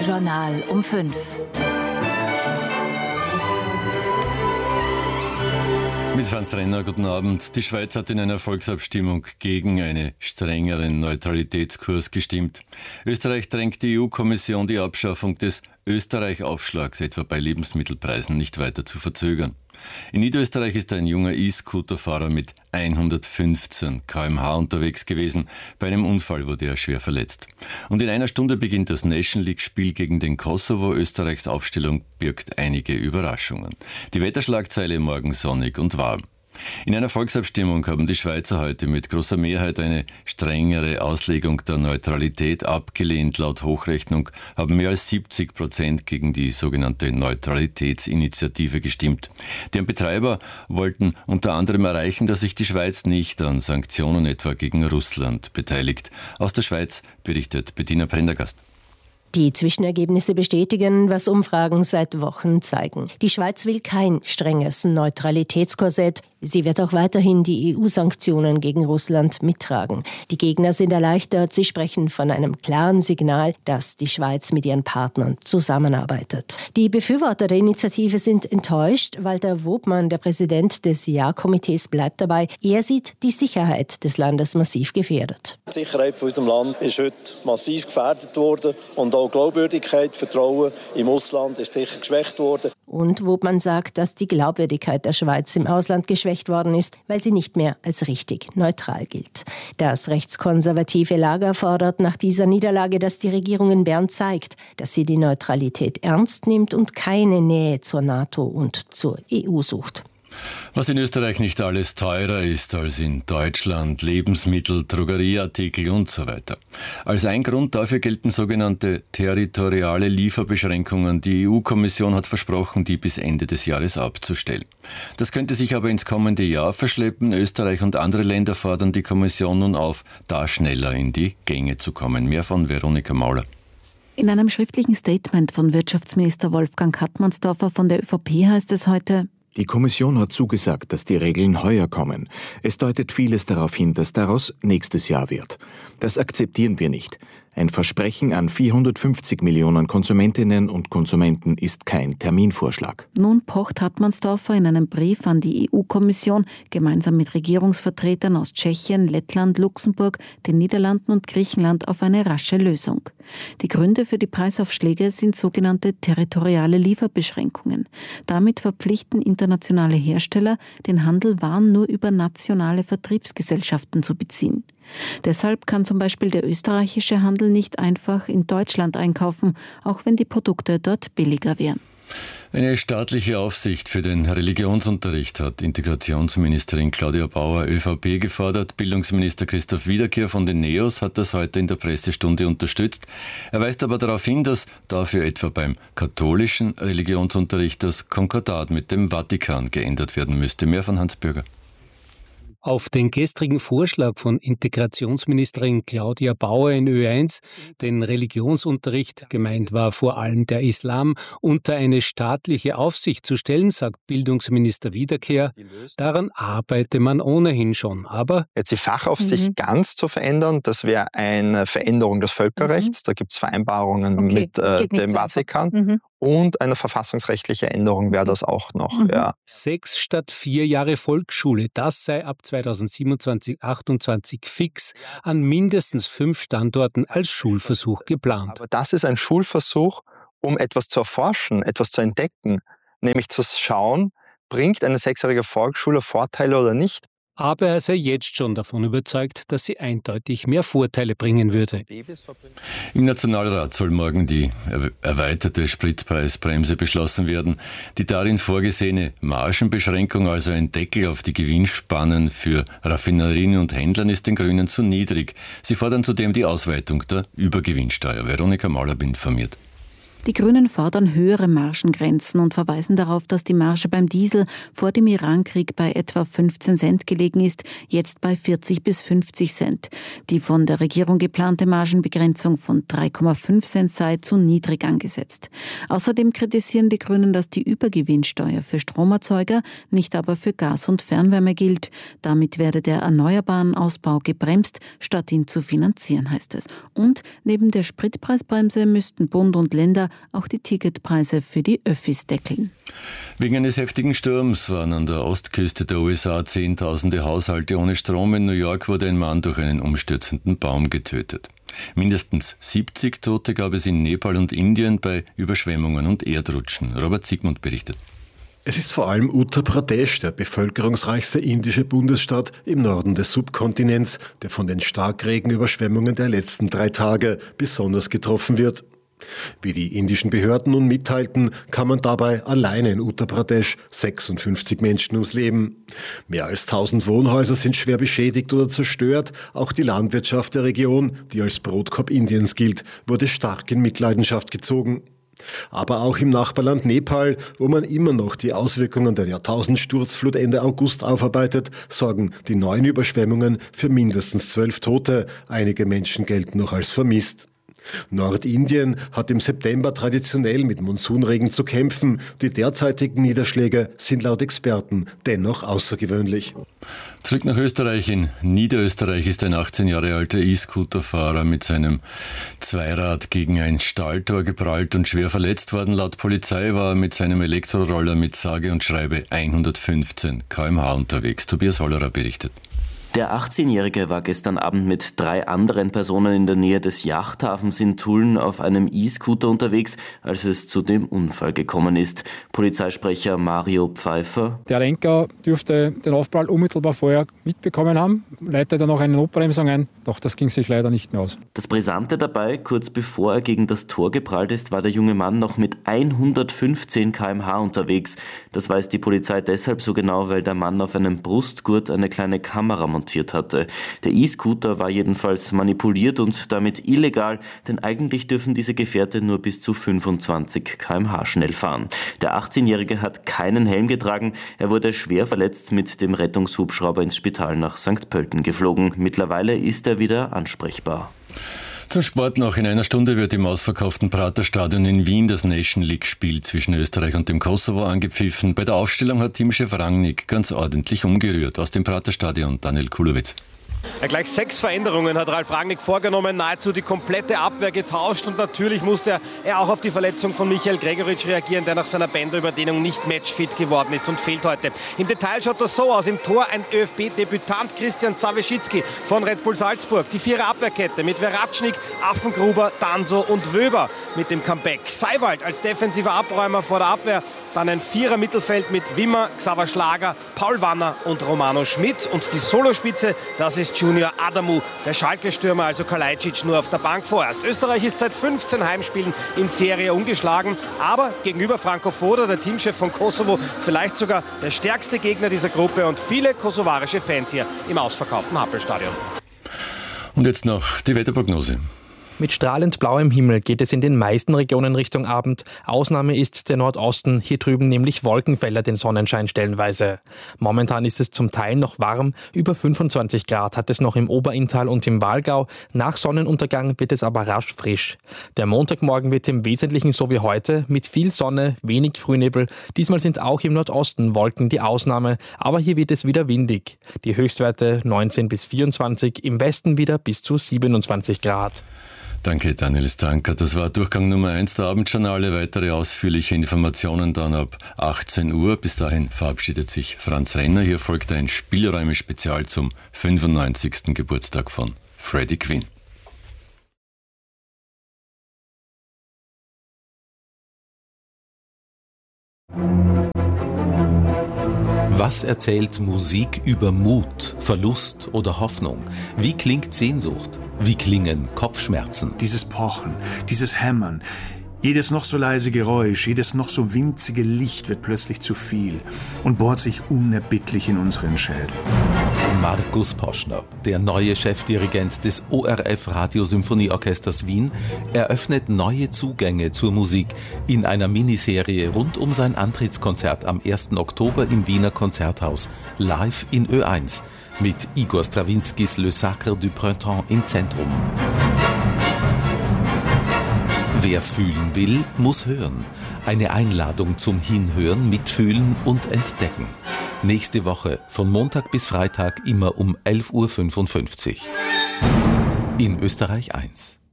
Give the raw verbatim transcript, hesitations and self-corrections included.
Journal um fünf. Mit Franz Renner, guten Abend. Die Schweiz hat in einer Volksabstimmung gegen einen strengeren Neutralitätskurs gestimmt. Österreich drängt die E U-Kommission, die Abschaffung des Österreich-Aufschlags etwa bei Lebensmittelpreisen nicht weiter zu verzögern. In Niederösterreich ist ein junger E-Scooter-Fahrer mit hundertfünfzehn Kilometer pro Stunde unterwegs gewesen. Bei einem Unfall wurde er schwer verletzt. Und in einer Stunde beginnt das Nation League-Spiel gegen den Kosovo. Österreichs Aufstellung birgt einige Überraschungen. Die Wetterschlagzeile morgen sonnig und warm. In einer Volksabstimmung haben die Schweizer heute mit großer Mehrheit eine strengere Auslegung der Neutralität abgelehnt. Laut Hochrechnung haben mehr als siebzig Prozent gegen die sogenannte Neutralitätsinitiative gestimmt. Deren Betreiber wollten unter anderem erreichen, dass sich die Schweiz nicht an Sanktionen etwa gegen Russland beteiligt. Aus der Schweiz berichtet Bettina Prendergast. Die Zwischenergebnisse bestätigen, was Umfragen seit Wochen zeigen. Die Schweiz will kein strenges Neutralitätskorsett. Sie wird auch weiterhin die E U-Sanktionen gegen Russland mittragen. Die Gegner sind erleichtert. Sie sprechen von einem klaren Signal, dass die Schweiz mit ihren Partnern zusammenarbeitet. Die Befürworter der Initiative sind enttäuscht. Walter Wobmann, der Präsident des Ja-Komitees, bleibt dabei. Er sieht die Sicherheit des Landes massiv gefährdet. Die Sicherheit von unserem Land ist heute massiv gefährdet worden und auch Glaubwürdigkeit, Vertrauen im Ausland ist sicher geschwächt worden. Und Wobmann sagt, dass die Glaubwürdigkeit der Schweiz im Ausland geschwächt worden ist, weil sie nicht mehr als richtig neutral gilt. Das rechtskonservative Lager fordert nach dieser Niederlage, dass die Regierung in Bern zeigt, dass sie die Neutralität ernst nimmt und keine Nähe zur NATO und zur E U sucht. Was in Österreich nicht alles teurer ist als in Deutschland, Lebensmittel, Drogerieartikel und so weiter. Als ein Grund dafür gelten sogenannte territoriale Lieferbeschränkungen. Die E U-Kommission hat versprochen, die bis Ende des Jahres abzustellen. Das könnte sich aber ins kommende Jahr verschleppen. Österreich und andere Länder fordern die Kommission nun auf, da schneller in die Gänge zu kommen. Mehr von Veronika Mauler. In einem schriftlichen Statement von Wirtschaftsminister Wolfgang Hartmannsdorfer von der ÖVP heißt es heute: Die Kommission hat zugesagt, dass die Regeln heuer kommen. Es deutet vieles darauf hin, dass daraus nächstes Jahr wird. Das akzeptieren wir nicht. Ein Versprechen an vierhundertfünfzig Millionen Konsumentinnen und Konsumenten ist kein Terminvorschlag. Nun pocht Hartmannsdorfer in einem Brief an die E U-Kommission gemeinsam mit Regierungsvertretern aus Tschechien, Lettland, Luxemburg, den Niederlanden und Griechenland auf eine rasche Lösung. Die Gründe für die Preisaufschläge sind sogenannte territoriale Lieferbeschränkungen. Damit verpflichten internationale Hersteller, den Handel Waren nur über nationale Vertriebsgesellschaften zu beziehen. Deshalb kann zum Beispiel der österreichische Handel nicht einfach in Deutschland einkaufen, auch wenn die Produkte dort billiger wären. Eine staatliche Aufsicht für den Religionsunterricht hat Integrationsministerin Claudia Bauer, ÖVP, gefordert. Bildungsminister Christoph Wiederkehr von den NEOS hat das heute in der Pressestunde unterstützt. Er weist aber darauf hin, dass dafür etwa beim katholischen Religionsunterricht das Konkordat mit dem Vatikan geändert werden müsste. Mehr von Hans Bürger. Auf den gestrigen Vorschlag von Integrationsministerin Claudia Bauer in Ö eins, den Religionsunterricht, gemeint war vor allem der Islam, unter eine staatliche Aufsicht zu stellen, sagt Bildungsminister Wiederkehr, daran arbeite man ohnehin schon. Aber jetzt die Fachaufsicht mhm. ganz zu verändern, das wäre eine Veränderung des Völkerrechts. Mhm. Da gibt es Vereinbarungen okay, mit äh, dem so Vatikan. Mhm. Und eine verfassungsrechtliche Änderung wäre das auch noch. Mhm. Ja. Sechs statt vier Jahre Volksschule, das sei ab zweitausendsiebenundzwanzig achtundzwanzig fix an mindestens fünf Standorten als Schulversuch geplant. Aber das ist ein Schulversuch, um etwas zu erforschen, etwas zu entdecken, nämlich zu schauen, bringt eine sechsjährige Volksschule Vorteile oder nicht. Aber er sei jetzt schon davon überzeugt, dass sie eindeutig mehr Vorteile bringen würde. Im Nationalrat soll morgen die erweiterte Spritpreisbremse beschlossen werden. Die darin vorgesehene Margenbeschränkung, also ein Deckel auf die Gewinnspannen für Raffinerien und Händlern, ist den Grünen zu niedrig. Sie fordern zudem die Ausweitung der Übergewinnsteuer. Veronika Mauler informiert. Die Grünen fordern höhere Margengrenzen und verweisen darauf, dass die Marge beim Diesel vor dem Irankrieg bei etwa fünfzehn Cent gelegen ist, jetzt bei vierzig bis fünfzig Cent. Die von der Regierung geplante Margenbegrenzung von drei Komma fünf Cent sei zu niedrig angesetzt. Außerdem kritisieren die Grünen, dass die Übergewinnsteuer für Stromerzeuger, nicht aber für Gas und Fernwärme gilt. Damit werde der erneuerbaren Ausbau gebremst, statt ihn zu finanzieren, heißt es. Und neben der Spritpreisbremse müssten Bund und Länder auch die Ticketpreise für die Öffis deckeln. Wegen eines heftigen Sturms waren an der Ostküste der U S A Zehntausende Haushalte ohne Strom. In New York wurde ein Mann durch einen umstürzenden Baum getötet. Mindestens siebzig Tote gab es in Nepal und Indien bei Überschwemmungen und Erdrutschen. Robert Siegmund berichtet. Es ist vor allem Uttar Pradesh, der bevölkerungsreichste indische Bundesstaat im Norden des Subkontinents, der von den Starkregenüberschwemmungen der letzten drei Tage besonders getroffen wird. Wie die indischen Behörden nun mitteilten, kamen dabei alleine in Uttar Pradesh sechsundfünfzig Menschen ums Leben. Mehr als tausend Wohnhäuser sind schwer beschädigt oder zerstört. Auch die Landwirtschaft der Region, die als Brotkorb Indiens gilt, wurde stark in Mitleidenschaft gezogen. Aber auch im Nachbarland Nepal, wo man immer noch die Auswirkungen der Jahrtausendsturzflut Ende August aufarbeitet, sorgen die neuen Überschwemmungen für mindestens zwölf Tote. Einige Menschen gelten noch als vermisst. Nordindien hat im September traditionell mit Monsunregen zu kämpfen. Die derzeitigen Niederschläge sind laut Experten dennoch außergewöhnlich. Zurück nach Österreich. In Niederösterreich ist ein achtzehn Jahre alter E-Scooter-Fahrer mit seinem Zweirad gegen ein Stalltor geprallt und schwer verletzt worden. Laut Polizei war er mit seinem Elektroroller mit sage und schreibe hundertfünfzehn Kilometer pro Stunde unterwegs. Tobias Hollerer berichtet. Der achtzehnjährige war gestern Abend mit drei anderen Personen in der Nähe des Yachthafens in Tulln auf einem E-Scooter unterwegs, als es zu dem Unfall gekommen ist. Polizeisprecher Mario Pfeiffer. Der Lenker dürfte den Aufprall unmittelbar vorher mitbekommen haben, leitete noch eine Notbremsung ein, doch das ging sich leider nicht mehr aus. Das Brisante dabei, kurz bevor er gegen das Tor geprallt ist, war der junge Mann noch mit hundertfünfzehn Kilometer pro Stunde unterwegs. Das weiß die Polizei deshalb so genau, weil der Mann auf einem Brustgurt eine kleine Kamera montiert hatte. Der E-Scooter war jedenfalls manipuliert und damit illegal, denn eigentlich dürfen diese Gefährte nur bis zu fünfundzwanzig Kilometer pro Stunde schnell fahren. Der achtzehnjährige hat keinen Helm getragen. Er wurde schwer verletzt mit dem Rettungshubschrauber ins Spital nach Sankt Pölten geflogen. Mittlerweile ist er wieder ansprechbar. Zum Sport noch. In einer Stunde wird im ausverkauften Praterstadion in Wien das Nation League-Spiel zwischen Österreich und dem Kosovo angepfiffen. Bei der Aufstellung hat Teamchef Rangnick ganz ordentlich umgerührt. Aus dem Praterstadion Daniel Kulowitz. Ja, gleich sechs Veränderungen hat Ralf Rangnick vorgenommen, nahezu die komplette Abwehr getauscht und natürlich musste er auch auf die Verletzung von Michael Gregoritsch reagieren, der nach seiner Bänderüberdehnung nicht matchfit geworden ist und fehlt heute. Im Detail schaut das so aus, im Tor ein ÖFB-Debütant Christian Zawischicki von Red Bull Salzburg, die Vierer Abwehrkette mit Veratschnik, Affengruber, Danso und Wöber mit dem Comeback. Seiwald als defensiver Abräumer vor der Abwehr, dann ein Vierer Mittelfeld mit Wimmer, Xaver Schlager, Paul Wanner und Romano Schmidt und die Solospitze, das ist Junior Adamu, der Schalke-Stürmer, also Kalajdzic, nur auf der Bank vorerst. Österreich ist seit fünfzehn Heimspielen in Serie ungeschlagen, aber gegenüber Franco Foda, der Teamchef von Kosovo, vielleicht sogar der stärkste Gegner dieser Gruppe und viele kosovarische Fans hier im ausverkauften Happelstadion. Und jetzt noch die Wetterprognose. Mit strahlend blauem Himmel geht es in den meisten Regionen Richtung Abend. Ausnahme ist der Nordosten. Hier drüben nämlich Wolkenfelder den Sonnenschein stellenweise. Momentan ist es zum Teil noch warm. Über fünfundzwanzig Grad hat es noch im Oberinntal und im Walgau. Nach Sonnenuntergang wird es aber rasch frisch. Der Montagmorgen wird im Wesentlichen so wie heute mit viel Sonne, wenig Frühnebel. Diesmal sind auch im Nordosten Wolken die Ausnahme. Aber hier wird es wieder windig. Die Höchstwerte neunzehn bis vierundzwanzig, im Westen wieder bis zu siebenundzwanzig Grad. Danke, Daniel Stanker. Das war Durchgang Nummer eins der Abendjournale. Weitere ausführliche Informationen dann ab achtzehn Uhr. Bis dahin verabschiedet sich Franz Renner. Hier folgt ein Spielräume-Spezial zum fünfundneunzigsten Geburtstag von Freddie Quinn. Was erzählt Musik über Mut, Verlust oder Hoffnung? Wie klingt Sehnsucht? Wie klingen Kopfschmerzen? Dieses Pochen, dieses Hämmern, jedes noch so leise Geräusch, jedes noch so winzige Licht wird plötzlich zu viel und bohrt sich unerbittlich in unseren Schädel. Markus Poschner, der neue Chefdirigent des O R F Radiosymphonieorchesters Wien, eröffnet neue Zugänge zur Musik in einer Miniserie rund um sein Antrittskonzert am ersten Oktober im Wiener Konzerthaus, live in Ö eins, mit Igor Strawinskys Le Sacre du Printemps im Zentrum. Wer fühlen will, muss hören. Eine Einladung zum Hinhören, Mitfühlen und Entdecken. Nächste Woche von Montag bis Freitag immer um elf Uhr fünfundfünfzig. In Österreich eins.